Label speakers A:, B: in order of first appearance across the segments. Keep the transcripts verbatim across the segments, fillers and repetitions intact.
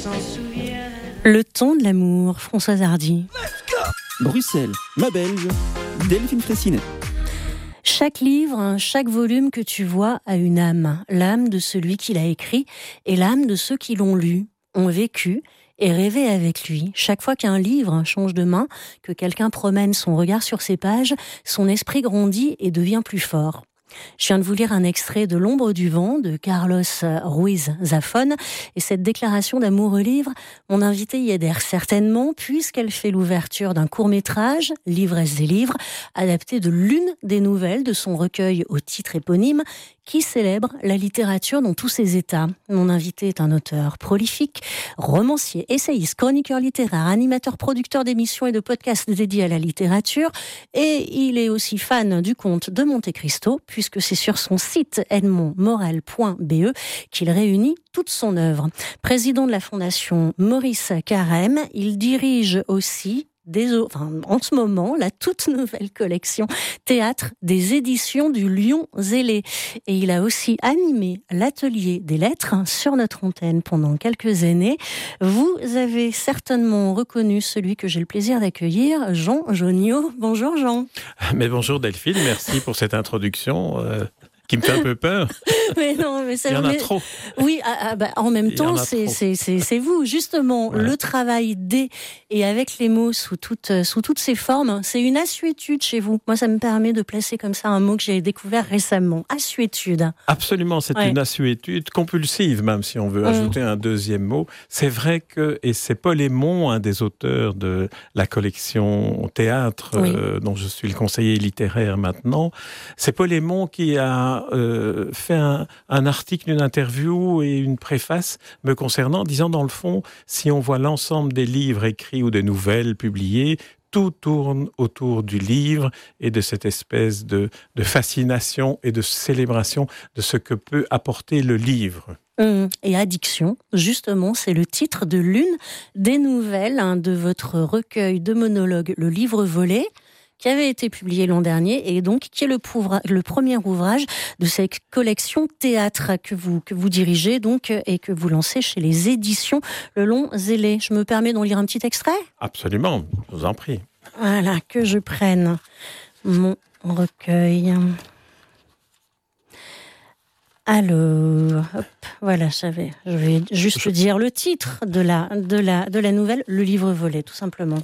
A: Le ton de l'amour, Françoise Hardy.
B: Bruxelles, ma Belge, Delphine Fraissinet.
A: Chaque livre, chaque volume que tu vois a une âme. L'âme de celui qui l'a écrit et l'âme de ceux qui l'ont lu, ont vécu et rêvé avec lui. Chaque fois qu'un livre change de main, que quelqu'un promène son regard sur ses pages, son esprit grandit et devient plus fort. Je viens de vous lire un extrait de L'ombre du vent de Carlos Ruiz Zafón et cette déclaration d'amour au livre, mon invité y adhère certainement puisqu'elle fait l'ouverture d'un court-métrage, L'ivresse des livres, adapté de l'une des nouvelles de son recueil au titre éponyme qui célèbre la littérature dans tous ses états. Mon invité est un auteur prolifique, romancier, essayiste, chroniqueur littéraire, animateur, producteur d'émissions et de podcasts dédiés à la littérature et il est aussi fan du comte de Monte Cristo puisque c'est sur son site edmond morel point b e qu'il réunit toute son œuvre. Président de la fondation Maurice Carême, il dirige aussi Des, enfin, en ce moment, la toute nouvelle collection Théâtre des éditions du Lion Zélé. Et il a aussi animé l'atelier des lettres sur notre antenne pendant quelques années. Vous avez certainement reconnu celui que j'ai le plaisir d'accueillir, Jean Joniaux. Bonjour Jean.
C: Mais bonjour Delphine, merci pour cette introduction. Euh... qui me fait un peu peur.
A: Mais non, mais ça,
C: il y en a
A: mais...
C: trop.
A: Oui, ah, ah, bah, en même temps, c'est, c'est, c'est, c'est vous. Justement, ouais. Le travail des et avec les mots sous toutes, sous toutes ces formes, c'est une assuétude chez vous. Moi, ça me permet de placer comme ça un mot que j'ai découvert récemment. Assuétude.
C: Absolument, c'est ouais. Une assuétude compulsive, même si on veut mmh. ajouter un deuxième mot. C'est vrai que, et c'est Paul Aymon, un des auteurs de la collection Théâtre, oui. euh, dont je suis le conseiller littéraire maintenant, c'est Paul Aymon qui a Euh, fait un, un article, une interview et une préface me concernant, disant dans le fond, si on voit l'ensemble des livres écrits ou des nouvelles publiées, tout tourne autour du livre et de cette espèce de, de fascination et de célébration de ce que peut apporter le livre.
A: Et Addiction, justement, c'est le titre de l'une des nouvelles hein, de votre recueil de monologues, Le Livre Volé, qui avait été publié l'an dernier et donc qui est le, pouvra, le premier ouvrage de cette collection Théâtre que vous, que vous dirigez donc et que vous lancez chez les éditions Le Lion Zélé. Je me permets d'en lire un petit extrait ?
C: Absolument, je vous en prie.
A: Voilà, que je prenne mon recueil. Alors, hop, voilà, je vais, je vais juste je... dire le titre de la, de, la, de la nouvelle, Le Livre Volé, tout simplement.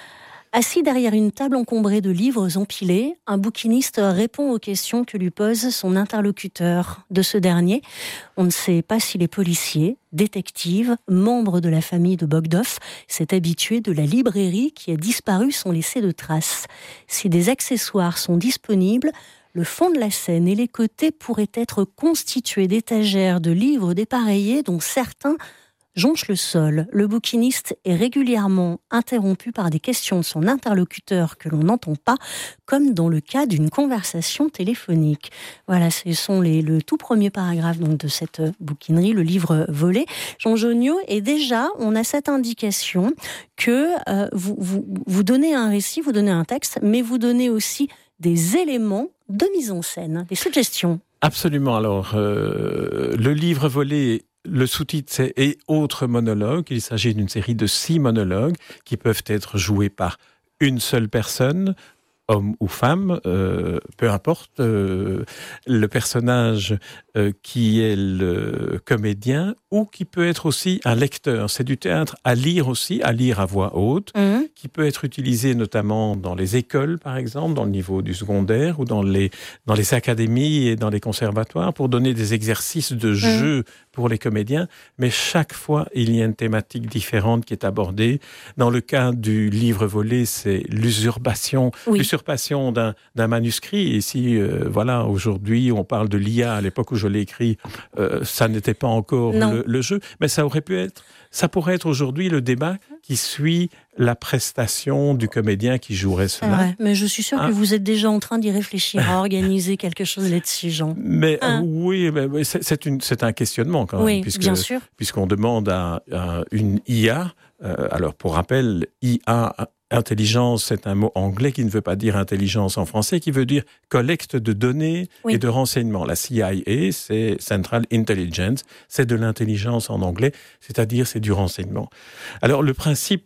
A: Assis derrière une table encombrée de livres empilés, un bouquiniste répond aux questions que lui pose son interlocuteur. De ce dernier, on ne sait pas s'il est policier, détective, membre de la famille de Bogdov, cet habitué de la librairie qui a disparu sans laisser de traces. Si des accessoires sont disponibles, le fond de la scène et les côtés pourraient être constitués d'étagères de livres dépareillés dont certains jonche le sol. Le bouquiniste est régulièrement interrompu par des questions de son interlocuteur que l'on n'entend pas, comme dans le cas d'une conversation téléphonique. Voilà, ce sont les, le tout premier paragraphe donc, de cette bouquinerie, Le Livre Volé. Jean Joniaux, et déjà, on a cette indication que euh, vous, vous, vous donnez un récit, vous donnez un texte, mais vous donnez aussi des éléments de mise en scène, des suggestions.
C: Absolument. Alors, euh, Le Livre Volé, le sous-titre, c'est « Et autres monologues ». Il s'agit d'une série de six monologues qui peuvent être joués par une seule personne, homme ou femme, euh, peu importe, euh, le personnage euh, qui est le comédien ou qui peut être aussi un lecteur. C'est du théâtre à lire aussi, à lire à voix haute, mmh. qui peut être utilisé notamment dans les écoles, par exemple, dans le niveau du secondaire ou dans les, dans les académies et dans les conservatoires pour donner des exercices de jeu mmh. pour les comédiens. Mais chaque fois, il y a une thématique différente qui est abordée. Dans le cas du Livre Volé, c'est l'usurpation, oui. l'usurpation d'un, d'un manuscrit. Et si, euh, voilà, aujourd'hui, on parle de l'I A, à l'époque où je l'ai écrit, euh, ça n'était pas encore le, le jeu. Mais ça aurait pu être, ça pourrait être aujourd'hui le débat qui suit la prestation du comédien qui jouerait cela.
A: Ouais, mais je suis sûre hein? que vous êtes déjà en train d'y réfléchir, à organiser quelque chose là-dessus, Jean.
C: Mais
A: hein?
C: oui, mais c'est, c'est, une, c'est un questionnement quand même.
A: Oui,
C: puisque,
A: bien sûr.
C: Puisqu'on demande à, à une I A, euh, alors pour rappel, I A Intelligence, c'est un mot anglais qui ne veut pas dire intelligence en français, qui veut dire collecte de données oui. et de renseignements. La C I A, c'est Central Intelligence, c'est de l'intelligence en anglais, c'est-à-dire c'est du renseignement. Alors le principe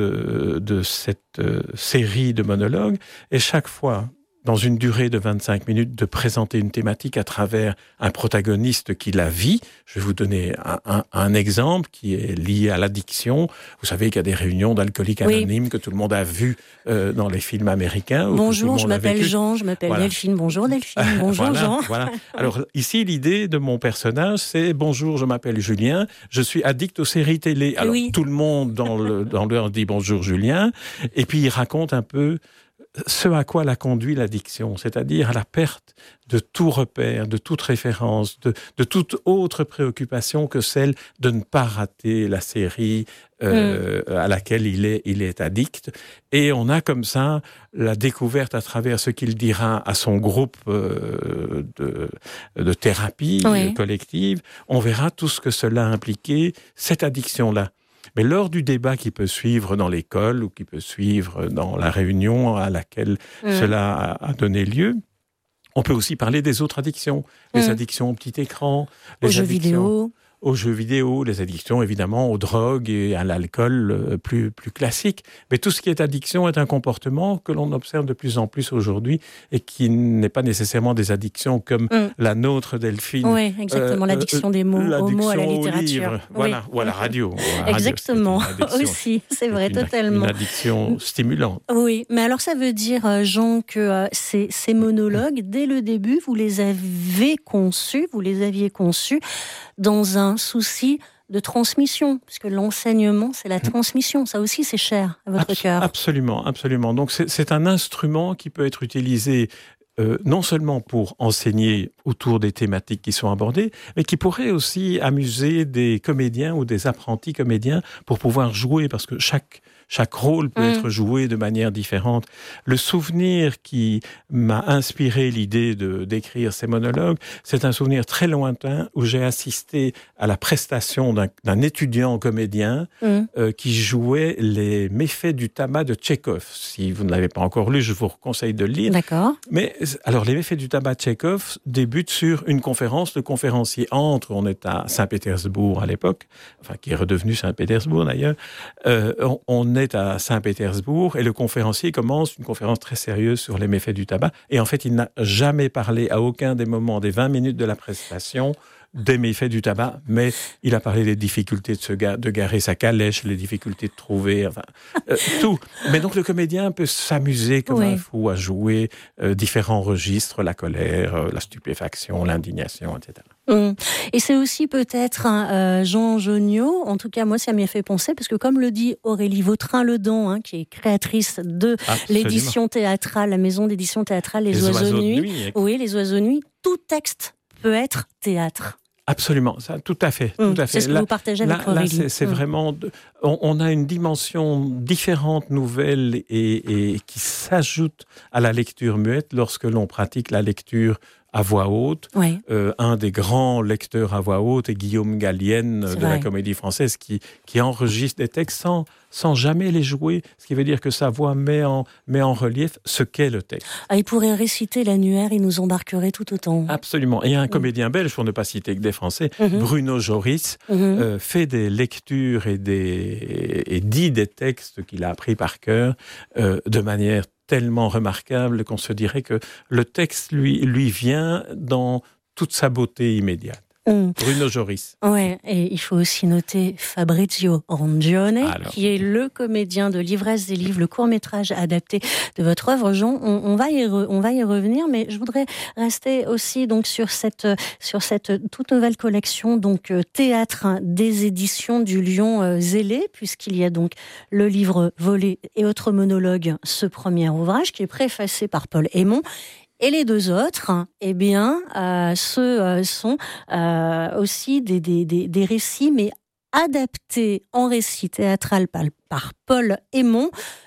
C: de, de cette euh, série de monologues est chaque fois, dans une durée de vingt-cinq minutes, de présenter une thématique à travers un protagoniste qui la vit. Je vais vous donner un, un, un exemple qui est lié à l'addiction. Vous savez qu'il y a des réunions d'alcooliques anonymes oui. que tout le monde a vues euh, dans les films américains.
A: Bonjour, je m'appelle Jean, je m'appelle voilà. Delphine. Bonjour Delphine, bonjour
C: voilà,
A: Jean.
C: Voilà. Alors ici, l'idée de mon personnage, c'est « Bonjour, je m'appelle Julien, je suis addict aux séries télé ». Alors oui. tout le monde dans le dans leur dit « Bonjour Julien » et puis il raconte un peu ce à quoi l'a conduit l'addiction, c'est-à-dire à la perte de tout repère, de toute référence, de, de toute autre préoccupation que celle de ne pas rater la série euh, mmh. à laquelle il est, il est addict. Et on a comme ça la découverte à travers ce qu'il dira à son groupe euh, de, de thérapie oui. collective. On verra tout ce que cela a impliqué, cette addiction-là. Mais lors du débat qui peut suivre dans l'école ou qui peut suivre dans la réunion à laquelle mmh. cela a donné lieu, on peut aussi parler des autres addictions. Les mmh. addictions au petit écran, les
A: aux jeux vidéo.
C: aux jeux vidéo, les addictions évidemment aux drogues et à l'alcool plus, plus classique. Mais tout ce qui est addiction est un comportement que l'on observe de plus en plus aujourd'hui et qui n'est pas nécessairement des addictions comme mmh. la nôtre, Delphine.
A: Oui, exactement, euh, l'addiction des mots, aux mots, à la littérature.
C: Livre, voilà, oui. ou à la radio. À la
A: exactement,
C: radio,
A: aussi, c'est vrai,
C: une,
A: totalement.
C: Une addiction stimulante.
A: Oui, mais alors ça veut dire, Jean, que euh, ces, ces monologues, dès le début, vous les avez conçus, vous les aviez conçus dans un souci de transmission, puisque l'enseignement, c'est la transmission. Ça aussi, c'est cher à votre Abs- cœur.
C: Absolument, absolument. Donc, c'est, c'est un instrument qui peut être utilisé euh, non seulement pour enseigner autour des thématiques qui sont abordées, mais qui pourrait aussi amuser des comédiens ou des apprentis comédiens pour pouvoir jouer, parce que chaque Chaque rôle peut mmh. être joué de manière différente. Le souvenir qui m'a inspiré l'idée de, d'écrire ces monologues, c'est un souvenir très lointain où j'ai assisté à la prestation d'un, d'un étudiant comédien mmh. euh, qui jouait les méfaits du tabac de Tchekhov. Si vous ne l'avez pas encore lu, je vous conseille de le lire.
A: D'accord.
C: Mais alors, les méfaits du tabac de Tchekhov débutent sur une conférence. Le conférencier entre, on est à Saint-Pétersbourg à l'époque, enfin qui est redevenu Saint-Pétersbourg d'ailleurs, euh, on, on est à Saint-Pétersbourg et le conférencier commence une conférence très sérieuse sur les méfaits du tabac. Et en fait, il n'a jamais parlé à aucun des moments des vingt minutes de la prestation des méfaits du tabac, mais il a parlé des difficultés de, se ga- de garer sa calèche, les difficultés de trouver, enfin, euh, tout. Mais donc le comédien peut s'amuser comme oui. un fou à jouer euh, différents registres, la colère, euh, la stupéfaction, l'indignation, et cetera.
A: Mmh. Et c'est aussi peut-être euh, Jean Jonio, en tout cas moi ça m'y a fait penser, parce que comme le dit Aurélie Vautrin-Ledon, hein, qui est créatrice de Absolument. l'édition théâtrale, la maison d'édition théâtrale Les, les Oiseaux, oiseaux de Nuit, nuit oui, Les Oiseaux de Nuit, tout texte peut être théâtre.
C: Absolument, ça, tout à fait,
A: mmh,
C: tout à fait.
A: C'est ce que
C: là,
A: vous partagez avec
C: là,
A: Aurélie.
C: Là, c'est, c'est mmh. vraiment, de, on, on a une dimension différente, nouvelle et, et qui s'ajoute à la lecture muette lorsque l'on pratique la lecture à voix haute.
A: Oui.
C: Euh, un des grands lecteurs à voix haute est Guillaume Gallienne
A: c'est
C: de
A: vrai.
C: la Comédie Française qui, qui enregistre des textes sans, sans jamais les jouer, ce qui veut dire que sa voix met en, met en relief ce qu'est le texte.
A: Ah, il pourrait réciter l'annuaire, il nous embarquerait tout autant.
C: Absolument. Et il y a un comédien belge, pour ne pas citer que des Français, mm-hmm. Bruno Joris, mm-hmm. euh, fait des lectures et, des, et dit des textes qu'il a appris par cœur euh, de manière tellement remarquable qu'on se dirait que le texte lui, lui vient dans toute sa beauté immédiate. Mmh. Bruno Joris.
A: Ouais, et il faut aussi noter Fabrizio Rangione, Alors. qui est le comédien de L'ivresse des livres, le court-métrage adapté de votre œuvre. Jean, on, on, va y re, on va y revenir, mais je voudrais rester aussi donc sur cette, sur cette toute nouvelle collection, donc théâtre des éditions du Lion euh, Zélé, puisqu'il y a donc le livre Volé et autres monologues, ce premier ouvrage qui est préfacé par Paul Hémon. Et les deux autres, eh bien, euh, ce euh, sont euh, aussi des, des, des, des récits, mais adaptés en récit théâtral par, par Paul Hémon.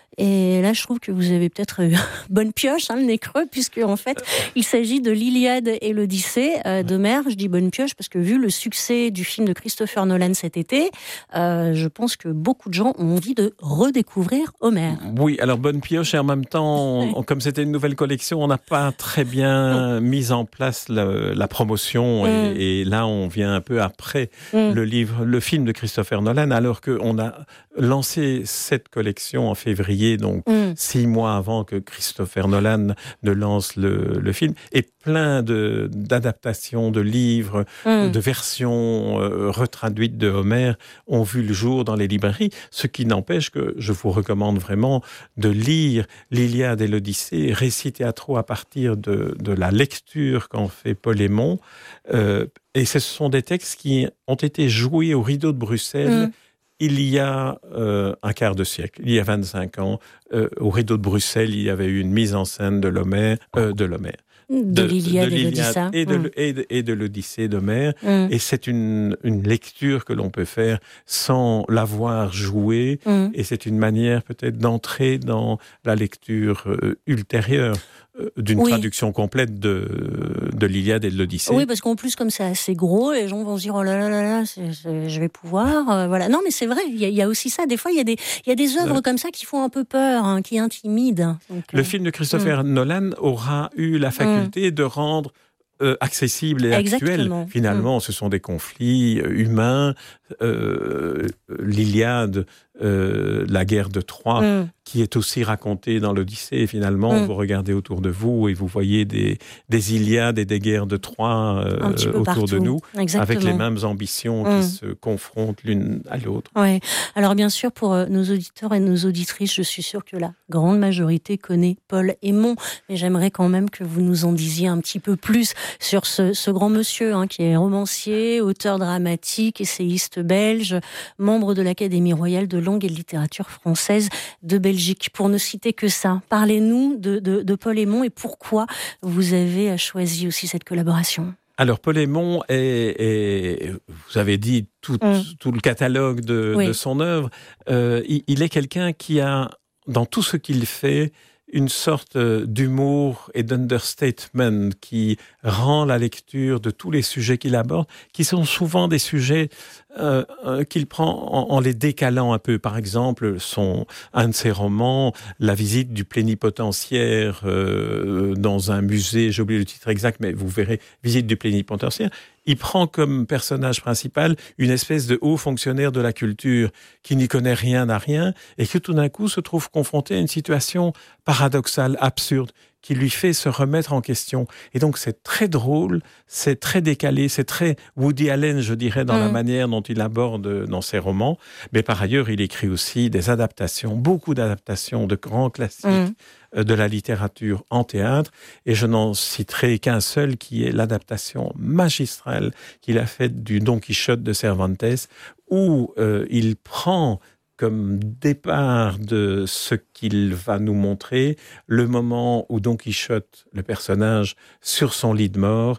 A: Et là, je trouve que vous avez peut-être eu bonne pioche, hein, le nez creux, puisque en fait, il s'agit de l'Iliade et l'Odyssée euh, d'Homère. Je dis bonne pioche parce que vu le succès du film de Christopher Nolan cet été, euh, je pense que beaucoup de gens ont envie de redécouvrir Homère.
C: Oui, alors bonne pioche et en même temps, on, comme c'était une nouvelle collection, on n'a pas très bien mis en place la, la promotion et, mm. et là, on vient un peu après mm. le livre, le film de Christopher Nolan, alors qu'on a lancé cette collection en février, donc mm. six mois avant que Christopher Nolan ne lance le, le film, et plein de, d'adaptations, de livres, mm. de versions euh, retraduites de Homère ont vu le jour dans les librairies, ce qui n'empêche que je vous recommande vraiment de lire l'Iliade et l'Odyssée, récits théâtraux à partir de, de la lecture qu'en fait Paul Aymon. Euh, et ce sont des textes qui ont été joués au Rideau de Bruxelles mm. il y a euh, un quart de siècle, il y a vingt-cinq ans. Euh, au Rideau de Bruxelles, il y avait eu une mise en scène de l'Homère, euh, de l'Homère.
A: De, de l'Iliade, de l'Iliade
C: et, de, mm. et, de, et de l'Odyssée d'Homère. Mm. Et c'est une, une lecture que l'on peut faire sans l'avoir jouée. Mm. Et c'est une manière peut-être d'entrer dans la lecture euh, ultérieure euh, d'une oui. traduction complète de, de l'Iliade et de l'Odyssée.
A: Oui, parce qu'en plus, comme c'est assez gros, les gens vont se dire « Oh là là là là, c'est, c'est, je vais pouvoir... Euh, » voilà. Non, mais c'est vrai, il y, y a aussi ça. Des fois, il y a des, il y a des œuvres euh, comme ça qui font un peu peur, hein, qui intimident. Donc,
C: le euh, film de Christopher mm. Nolan aura eu la faculté mm. de rendre euh, accessible et
A: Exactement.
C: actuel. Finalement, mmh. ce sont des conflits euh, humains. Euh, L'Iliade, euh, la guerre de Troie, mmh. qui est aussi racontée dans l'Odyssée. Finalement, mmh. vous regardez autour de vous et vous voyez des, des Iliades et des guerres de Troie euh, autour
A: partout.
C: de nous,
A: Exactement.
C: avec les mêmes ambitions mmh. qui se confrontent l'une à l'autre.
A: Ouais. Alors bien sûr, pour nos auditeurs et nos auditrices, je suis sûre que la grande majorité connaît Paul Aymon, mais j'aimerais quand même que vous nous en disiez un petit peu plus sur ce, ce grand monsieur hein, qui est romancier, auteur dramatique, essayiste belge, membre de l'Académie royale de langue et de littérature française de Belgique. Pour ne citer que ça, parlez-nous de, de, de Paul Aymon et pourquoi vous avez choisi aussi cette collaboration.
C: Alors, Paul Aymon est, est, vous avez dit tout, mmh. tout le catalogue de, oui. de son œuvre. Euh, il, il est quelqu'un qui a, dans tout ce qu'il fait, une sorte d'humour et d'understatement qui rend la lecture de tous les sujets qu'il aborde, qui sont souvent des sujets euh, euh, qu'il prend en, en les décalant un peu. Par exemple, son, un de ses romans, La visite du plénipotentiaire euh, dans un musée, j'ai oublié le titre exact, mais vous verrez, Visite du plénipotentiaire. Il prend comme personnage principal une espèce de haut fonctionnaire de la culture qui n'y connaît rien à rien et qui tout d'un coup se trouve confronté à une situation paradoxale, absurde, qui lui fait se remettre en question. Et donc c'est très drôle, c'est très décalé, c'est très Woody Allen, je dirais, dans mmh. la manière dont il aborde dans ses romans. Mais par ailleurs, il écrit aussi des adaptations, beaucoup d'adaptations de grands classiques mmh. de la littérature en théâtre. Et je n'en citerai qu'un seul, qui est l'adaptation magistrale qu'il a faite du Don Quichotte de Cervantes, où euh, il prend comme départ de ce qu'il va nous montrer, le moment où Don Quichotte, le personnage, sur son lit de mort,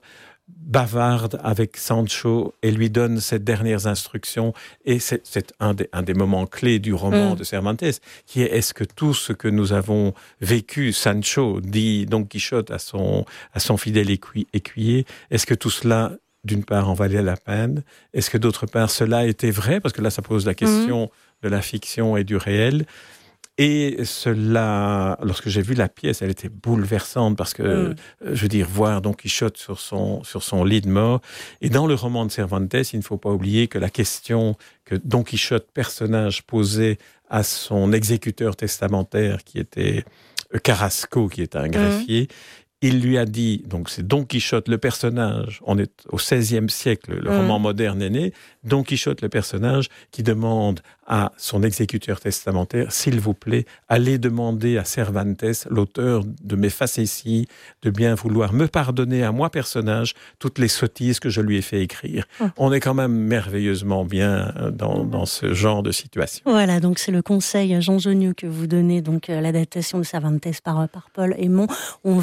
C: bavarde avec Sancho et lui donne ses dernières instructions. Et c'est, c'est un, des, un des moments clés du roman mmh. de Cervantes, qui est: est-ce que tout ce que nous avons vécu, Sancho, dit Don Quichotte à son, à son fidèle écuy, écuyer, est-ce que tout cela, d'une part, en valait la peine? Est-ce que, d'autre part, cela était vrai? Parce que là, ça pose la question... Mmh. de la fiction et du réel. Et cela, lorsque j'ai vu la pièce, elle était bouleversante parce que, mm. je veux dire, voir Don Quichotte sur son, sur son lit de mort. Et dans le roman de Cervantes, il ne faut pas oublier que la question que Don Quichotte, personnage, posait à son exécuteur testamentaire, qui était Carrasco, qui est un greffier, mm. il lui a dit, donc c'est Don Quichotte, le personnage, on est au seizième siècle, le mmh. roman moderne est né, Don Quichotte, le personnage, qui demande à son exécuteur testamentaire, s'il vous plaît, allez demander à Cervantes, l'auteur de mes facéties, de bien vouloir me pardonner à moi, personnage, toutes les sottises que je lui ai fait écrire. Mmh. On est quand même merveilleusement bien dans, dans ce genre de situation.
A: Voilà, donc c'est le conseil, Jean Genieux, que vous donnez, donc l'adaptation de Cervantes par, par Paul Aymon. On va revenir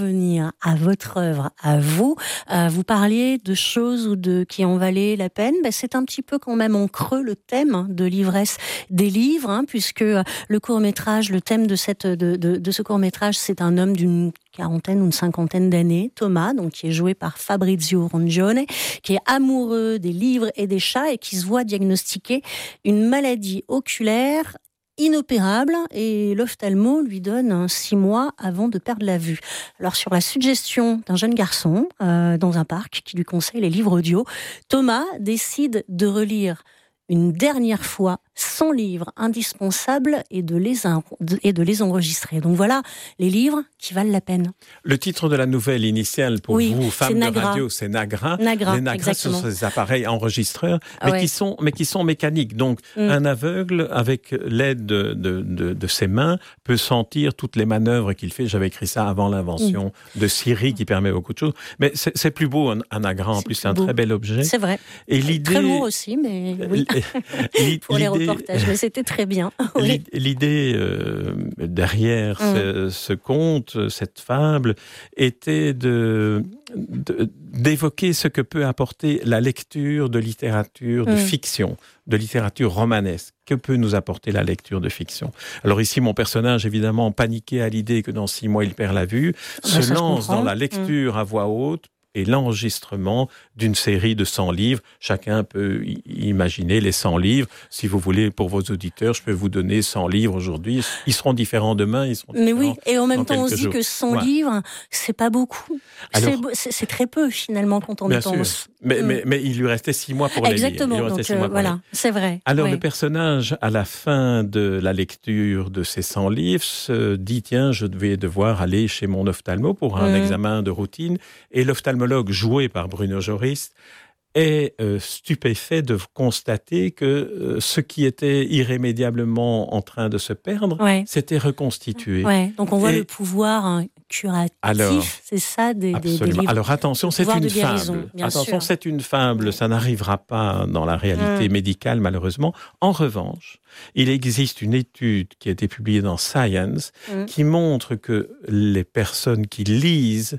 A: revenir à votre œuvre, à vous, euh, vous parliez de choses ou de qui en valaient la peine. Ben, c'est un petit peu quand même en creux le thème hein, de l'ivresse des livres, hein, puisque le court-métrage, le thème de, cette, de, de, de ce court-métrage, c'est un homme d'une quarantaine ou une cinquantaine d'années, Thomas, donc qui est joué par Fabrizio Rongione, qui est amoureux des livres et des chats et qui se voit diagnostiquer une maladie oculaire inopérable et l'ophtalmo lui donne six mois avant de perdre la vue. Alors sur la suggestion d'un jeune garçon euh, dans un parc qui lui conseille les livres audio, Thomas décide de relire une dernière fois son livre indispensable et de, les en... et de les enregistrer. Donc voilà les livres qui valent la peine.
C: Le titre de la nouvelle initiale pour
A: oui,
C: vous, femmes de radio, c'est Nagra.
A: Nagra.
C: Les Nagra, ce sont des appareils enregistreurs, mais,
A: ouais.
C: qui sont, mais qui sont mécaniques. Donc mm. un aveugle, avec l'aide de, de, de, de ses mains, peut sentir toutes les manœuvres qu'il fait. J'avais écrit ça avant l'invention mm. de Siri, qui permet beaucoup de choses. Mais c'est, c'est plus beau, un, un Nagra, en c'est plus. C'est un beau. Très bel objet.
A: C'est vrai.
C: Et l'idée...
A: Très lourd aussi, mais oui. Pour les reportages, mais c'était très bien. Oui.
C: L'idée euh, derrière mmh. ce, ce conte, cette fable, était de, de, d'évoquer ce que peut apporter la lecture de littérature de mmh. fiction, de littérature romanesque. Que peut nous apporter la lecture de fiction? Alors ici, mon personnage, évidemment, paniqué à l'idée que dans six mois, il perd la vue, ah, se
A: ça,
C: lance dans la lecture mmh. à voix haute, et l'enregistrement d'une série de cent livres. Chacun peut y- imaginer les cent livres. Si vous voulez, pour vos auditeurs, je peux vous donner cent livres aujourd'hui. Ils seront différents demain, ils seront
A: Mais
C: différents
A: oui, et en même temps, on se dit
C: jours.
A: que cent
C: ouais.
A: livres, c'est pas beaucoup. Alors, c'est, c'est, c'est très peu, finalement, quand on
C: bien
A: y pense.
C: Sûr. Mais, mm. mais, mais il lui restait six mois pour
A: Exactement,
C: les lire.
A: Exactement, donc euh, voilà, les... c'est vrai.
C: Alors,
A: oui.
C: le personnage, à la fin de la lecture de ces cent livres, se dit, tiens, je vais devoir aller chez mon ophtalmo pour un mm. examen de routine. Et l'ophtalmologue, joué par Bruno Joris, est euh, stupéfait de constater que euh, ce qui était irrémédiablement en train de se perdre ouais. s'était reconstitué.
A: Ouais. Donc on voit Et... le pouvoir hein, curatif, alors, c'est ça des, des, des livres.
C: Alors attention, c'est une
A: guérison,
C: fable.
A: Bien
C: attention,
A: sûr.
C: c'est une fable. Ça n'arrivera pas dans la réalité mmh. médicale, malheureusement. En revanche, il existe une étude qui a été publiée dans Science mmh. qui montre que les personnes qui lisent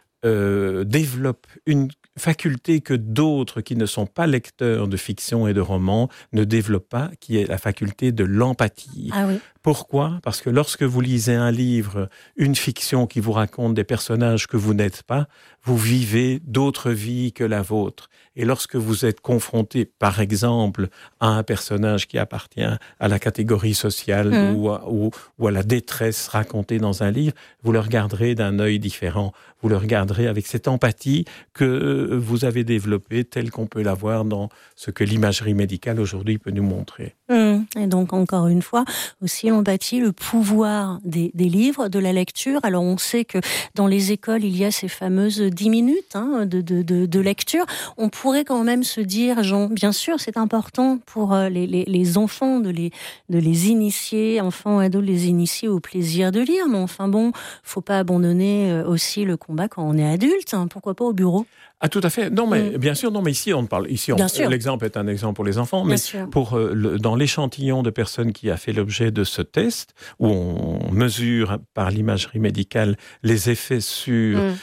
C: euh, développent une faculté que d'autres qui ne sont pas lecteurs de fiction et de romans ne développent pas, qui est la faculté de l'empathie.
A: Ah oui.
C: Pourquoi ? Parce que lorsque vous lisez un livre, une fiction qui vous raconte des personnages que vous n'êtes pas, vous vivez d'autres vies que la vôtre. Et lorsque vous êtes confronté, par exemple, à un personnage qui appartient à la catégorie sociale mmh. ou, à, ou, ou à la détresse racontée dans un livre, vous le regarderez d'un œil différent. Vous le regarderez avec cette empathie que vous avez développée, telle qu'on peut la voir dans ce que l'imagerie médicale aujourd'hui peut nous montrer.
A: Mmh. Et donc, encore une fois, aussi l'empathie, le pouvoir des, des livres, de la lecture. Alors, on sait que dans les écoles, il y a ces fameuses dix minutes hein, de, de, de, de lecture. On pourrait quand même se dire, Jean, bien sûr, c'est important pour les, les, les enfants de les, de les initier, enfants, ados, de les initier au plaisir de lire. Mais enfin bon, faut pas abandonner aussi le combat quand on est adulte. Hein. Pourquoi pas au bureau ?
C: Ah, tout à fait. Non, mais mmh. bien sûr, non, mais ici, on parle, ici, on, l'exemple est un exemple pour les enfants, bien mais sûr. pour, euh, le, dans l'échantillon de personnes qui a fait l'objet de ce test, où on mesure par l'imagerie médicale les effets sur mmh.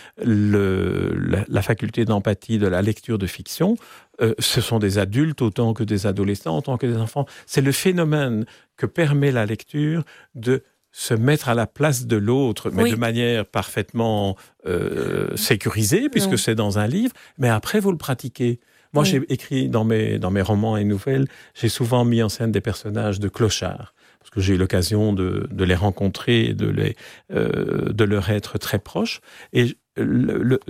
C: le, la, la faculté d'empathie de la lecture de fiction, euh, ce sont des adultes autant que des adolescents, autant que des enfants. C'est le phénomène que permet la lecture de se mettre à la place de l'autre, mais oui. de manière parfaitement euh, sécurisée, puisque non. c'est dans un livre, mais après, vous le pratiquez. Moi, oui. j'ai écrit dans mes, dans mes romans et nouvelles, j'ai souvent mis en scène des personnages de clochards, parce que j'ai eu l'occasion de, de les rencontrer et de, les, euh, de leur être très proche. Et le, le,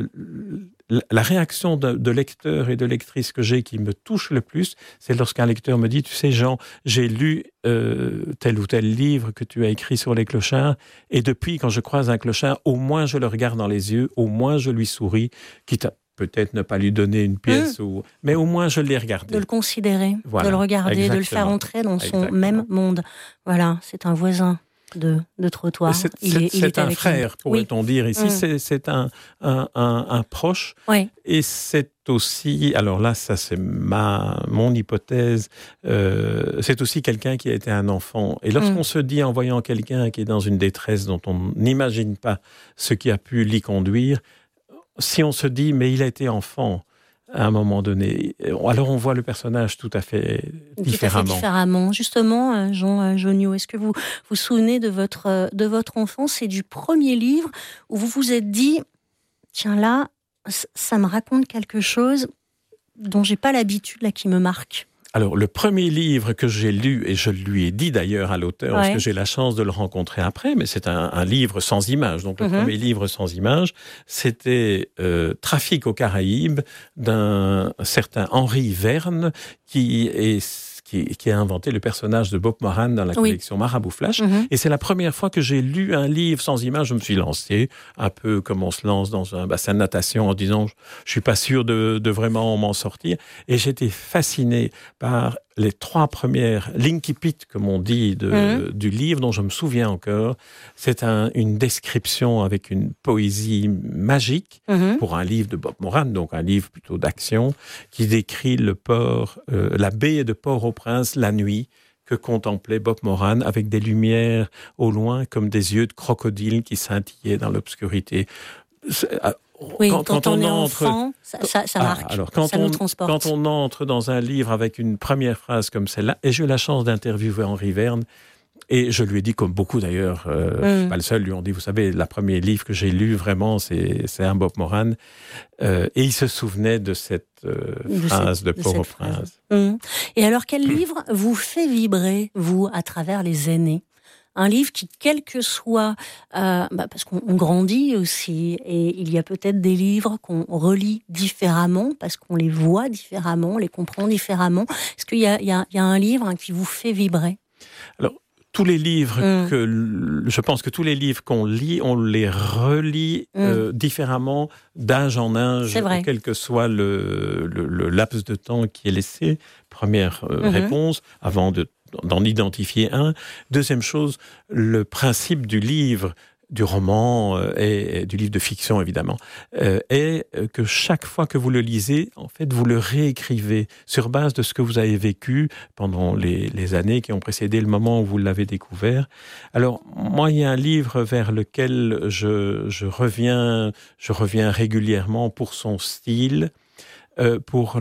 C: la réaction de, de lecteurs et de lectrices que j'ai qui me touche le plus, c'est lorsqu'un lecteur me dit « Tu sais, Jean, j'ai lu euh, tel ou tel livre que tu as écrit sur les clochards, et depuis, quand je croise un clochard, au moins je le regarde dans les yeux, au moins je lui souris, quitte à peut-être ne pas lui donner une pièce, mmh. ou... mais au moins je l'ai regardé. »
A: De le considérer,
C: voilà.
A: de le regarder,
C: Exactement.
A: de le faire entrer dans son
C: Exactement.
A: même monde. Voilà, c'est un voisin. de, de trottoir.
C: C'est,
A: il
C: c'est,
A: est, il
C: c'est
A: est
C: un
A: avec
C: frère,
A: lui.
C: pourrait-on
A: oui.
C: dire. Ici,
A: mmh.
C: c'est, c'est un, un, un, un proche.
A: Oui.
C: Et c'est aussi, alors là, ça c'est ma, mon hypothèse, euh, c'est aussi quelqu'un qui a été un enfant. Et lorsqu'on mmh. se dit, en voyant quelqu'un qui est dans une détresse dont on n'imagine pas ce qui a pu l'y conduire, si on se dit, mais il a été enfant à un moment donné, alors on voit le personnage tout à fait différemment.
A: Tout à fait différemment. Justement, Jean Jonio, est-ce que vous vous souvenez de votre, de votre enfance et du premier livre où vous vous êtes dit, tiens là, ça me raconte quelque chose dont j'ai pas l'habitude, là, qui me marque?
C: Alors, le premier livre que j'ai lu, et je lui ai dit d'ailleurs à l'auteur, ouais. parce que j'ai la chance de le rencontrer après, mais c'est un, un livre sans images. Donc, le mm-hmm. premier livre sans images, c'était euh, Trafic aux Caraïbes d'un certain Henri Verne, qui est... Qui, qui a inventé le personnage de Bob Moran dans la collection oui. Marabout Flash. Mm-hmm. Et c'est la première fois que j'ai lu un livre sans images. Je me suis lancé, un peu comme on se lance dans un bassin de natation en disant « je ne suis pas sûr de, de vraiment m'en sortir ». Et j'étais fasciné par les trois premières l'incipit, comme on dit, de, mmh. du livre, dont je me souviens encore. C'est un, une description avec une poésie magique mmh. pour un livre de Bob Moran, donc un livre plutôt d'action, qui décrit le port, euh, la baie de Port-au-Prince la nuit, que contemplait Bob Moran avec des lumières au loin comme des yeux de crocodile qui scintillaient dans l'obscurité. C'est,
A: Oui, quand, quand, quand on, on est entre... enfant, ça, ça, ça marque,
C: ah, alors quand
A: ça
C: on,
A: nous transporte.
C: Quand on entre dans un livre avec une première phrase comme celle-là, et j'ai eu la chance d'interviewer Henri Verne, et je lui ai dit, comme beaucoup d'ailleurs, euh, mm. je ne suis pas le seul, lui ont dit, vous savez, le premier livre que j'ai lu, vraiment, c'est, c'est un Bob Moran. Euh, et il se souvenait de cette euh, de phrase cette, de Port-au-Prince.
A: Mm. Et alors, quel mm. livre vous fait vibrer, vous, à travers les aînés ? Un livre qui, quel que soit, euh, bah parce qu'on on grandit aussi, et il y a peut-être des livres qu'on relit différemment, parce qu'on les voit différemment, on les comprend différemment. Est-ce qu'il y a, il y a, il y a un livre hein, qui vous fait vibrer ?
C: Alors, tous les livres mmh. que, je pense que tous les livres qu'on lit, on les relit mmh. euh, différemment d'âge en âge, quel que soit le, le, le laps de temps qui est laissé. Première euh, mmh. réponse, avant de d'en identifier un. Deuxième chose, le principe du livre, du roman euh, et, et du livre de fiction évidemment, euh, est que chaque fois que vous le lisez, en fait, vous le réécrivez sur base de ce que vous avez vécu pendant les, les années qui ont précédé le moment où vous l'avez découvert. Alors, moi, il y a un livre vers lequel je, je reviens, je reviens régulièrement pour son style. Euh, pour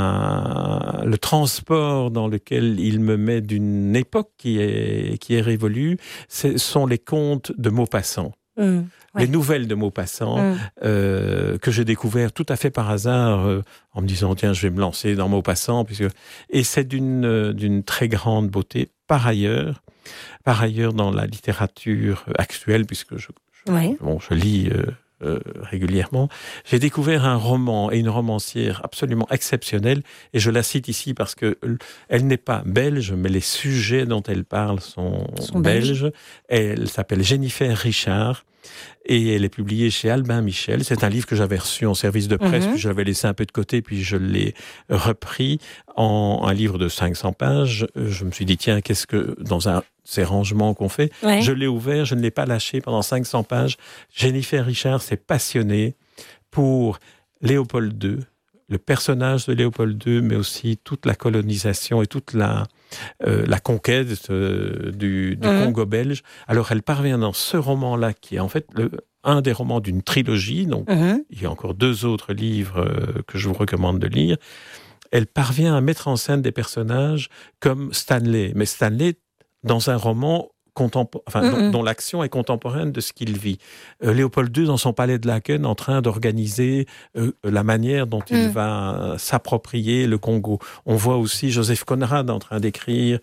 C: la, le transport dans lequel il me met d'une époque qui est, qui est révolue, ce sont les contes de Maupassant. Mmh, ouais. Les nouvelles de Maupassant, mmh. euh, que j'ai découvert tout à fait par hasard, euh, en me disant, tiens, je vais me lancer dans Maupassant. Puisque... Et c'est d'une, euh, d'une très grande beauté. Par ailleurs, par ailleurs, dans la littérature actuelle, puisque je, je, ouais. bon, je lis... Euh, Euh, régulièrement, j'ai découvert un roman et une romancière absolument exceptionnelle, et je la cite ici parce que elle n'est pas belge, mais les sujets dont elle parle sont, sont belges. belges. Elle s'appelle Jennifer Richard, et elle est publiée chez Albin Michel. C'est un livre que j'avais reçu en service de presse, mmh. puis je l'avais laissé un peu de côté, puis je l'ai repris en un livre de cinq cents pages. Je me suis dit, tiens, qu'est-ce que, dans un, ces rangements qu'on fait, ouais. je l'ai ouvert, je ne l'ai pas lâché pendant cinq cents pages. Jennifer Richard s'est passionnée pour Léopold deux, le personnage de Léopold deux, mais aussi toute la colonisation et toute la, euh, la conquête euh, du, du mmh. Congo belge. Alors, elle parvient dans ce roman-là, qui est en fait le, un des romans d'une trilogie, donc mmh. il y a encore deux autres livres euh, que je vous recommande de lire. Elle parvient à mettre en scène des personnages comme Stanley, mais Stanley dans un roman Contempor- enfin, mm-hmm. dont, dont l'action est contemporaine de ce qu'il vit. Euh, Léopold deux, dans son palais de Laken, en train d'organiser euh, la manière dont mm. il va s'approprier le Congo. On voit aussi Joseph Conrad en train d'écrire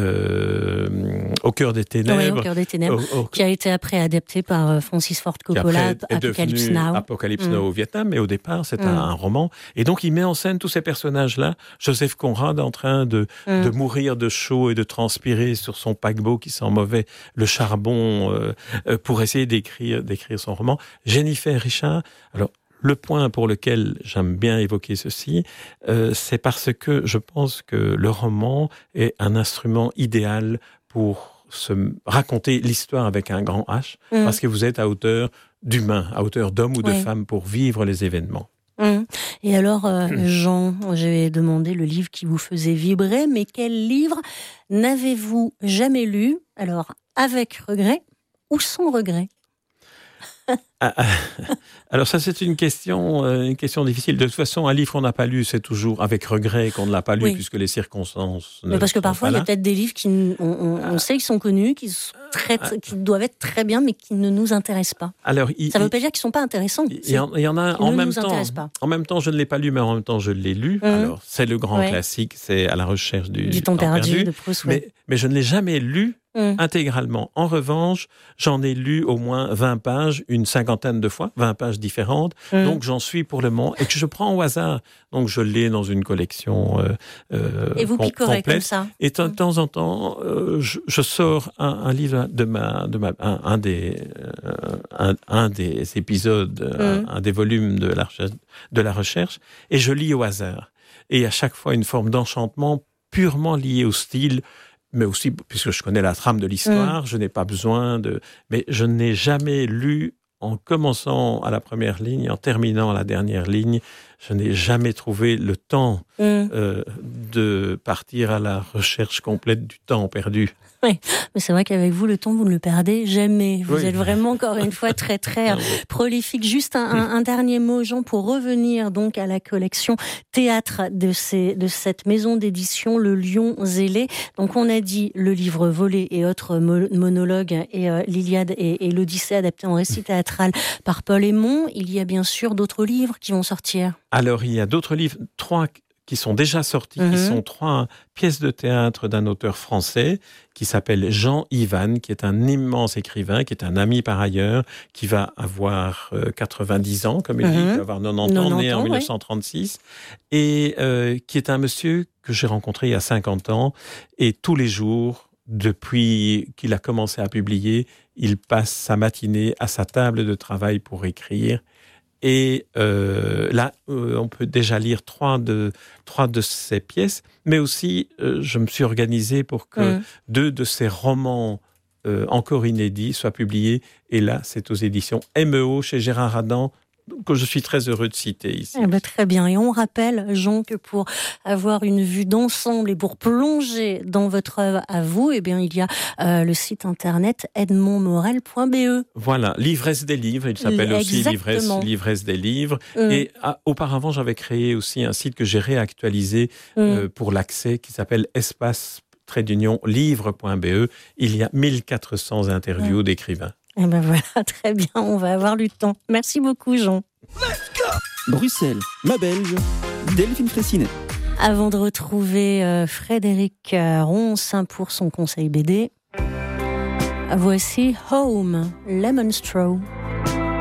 C: euh, Au cœur des ténèbres,
A: oui, Au cœur des ténèbres, au, au... qui a été après adapté par Francis Ford Coppola, Apocalypse Now.
C: Apocalypse mm. Now au Vietnam, mais au départ, c'est mm. un, un roman. Et donc, il met en scène tous ces personnages-là. Joseph Conrad en train de, mm. de mourir de chaud et de transpirer sur son paquebot qui sent mauvais le charbon euh, pour essayer d'écrire, d'écrire son roman. Jennifer Richard, alors le point pour lequel j'aime bien évoquer ceci, euh, c'est parce que je pense que le roman est un instrument idéal pour se raconter l'histoire avec un grand H, mmh. parce que vous êtes à hauteur d'humain, à hauteur d'homme ou de oui. femme pour vivre les événements.
A: Mmh. Et alors, euh, Jean, j'ai demandé le livre qui vous faisait vibrer, mais quel livre n'avez-vous jamais lu, alors avec regret ou sans regret?
C: Ah, alors ça, c'est une question, euh, une question difficile. De toute façon, un livre qu'on n'a pas lu, c'est toujours avec regret qu'on ne l'a pas lu, oui. puisque les circonstances ne
A: Mais parce que parfois, il y a
C: là.
A: peut-être des livres qui, on, on, on sait qu'ils sont connus, qui, sont très, qui doivent être très bien, mais qui ne nous intéressent pas. Alors, il, ça ne veut pas dire qu'ils ne sont pas intéressants.
C: Il y en, il y en a en même temps.
A: Pas.
C: En même temps, je ne l'ai pas lu, mais en même temps, je l'ai lu. Mmh. Alors, c'est le grand ouais. classique, c'est À la recherche du,
A: du temps, temps perdu, perdu de Proust.
C: Mais, ouais. mais je ne l'ai jamais lu. Mmh. Intégralement. En revanche, j'en ai lu au moins vingt pages, une cinquantaine de fois, vingt pages différentes. Mmh. Donc, j'en suis pour le moment et que je prends au hasard. Donc, je l'ai dans une collection euh, euh,
A: Et vous
C: com-
A: picorez
C: complète.
A: Comme ça.
C: Et de mmh. temps en temps, euh, je, je sors un, un livre de ma, de ma, un, un des, euh, un, un des épisodes, mmh. un, un des volumes de la, recherche, de la recherche, et je lis au hasard. Et à chaque fois, une forme d'enchantement purement liée au style. Mais aussi, puisque je connais la trame de l'histoire, mmh. je n'ai pas besoin de... Mais je n'ai jamais lu, en commençant à la première ligne, en terminant à la dernière ligne, je n'ai jamais trouvé le temps mmh. euh, de partir à la recherche complète du temps perdu.
A: Oui, mais c'est vrai qu'avec vous, le temps, vous ne le perdez jamais. Vous oui. êtes vraiment, encore une fois, très, très prolifique. Juste un, un, un dernier mot, Jean, pour revenir donc à la collection théâtre de, ces, de cette maison d'édition, Le Lion Zélé. Donc, on a dit le livre volé et autres monologues et euh, l'Iliade et, et l'Odyssée adaptés en récit théâtral par Paul Aymon. Il y a bien sûr d'autres livres qui vont sortir.
C: Alors, il y a d'autres livres, trois qui sont déjà sortis, mmh. qui sont trois pièces de théâtre d'un auteur français qui s'appelle Jean Yvan, qui est un immense écrivain, qui est un ami par ailleurs, qui va avoir euh, quatre-vingt-dix ans, comme il mmh. dit, qui va avoir quatre-vingt-dix ans, né en dix-neuf cent trente-six, ouais. et euh, qui est un monsieur que j'ai rencontré il y a cinquante ans, et tous les jours, depuis qu'il a commencé à publier, il passe sa matinée à sa table de travail pour écrire. Et euh, là, euh, on peut déjà lire trois de, trois de ces pièces, mais aussi, euh, je me suis organisé pour que mmh. deux de ces romans euh, encore inédits soient publiés. Et là, c'est aux éditions M E O chez Gérard Adam, que je suis très heureux de citer ici.
A: Eh ben, très bien. Et on rappelle, Jean, que pour avoir une vue d'ensemble et pour plonger dans votre œuvre à vous, eh bien, il y a euh, le site internet edmond morel point b e.
C: Voilà, l'ivresse des livres. Il s'appelle aussi l'ivresse, l'ivresse des livres. Mmh. Et ah, auparavant, j'avais créé aussi un site que j'ai réactualisé mmh. euh, pour l'accès qui s'appelle espace trait d'union livre point b e. Il y a mille quatre cents interviews mmh. d'écrivains.
A: Eh ben voilà, très bien, on va avoir le temps. Merci beaucoup, Jean.
B: Bruxelles, ma belge, Delphine Fressinet.
A: Avant de retrouver euh, Frédéric Ronce pour son conseil B D, voici Home, Lemon Straw.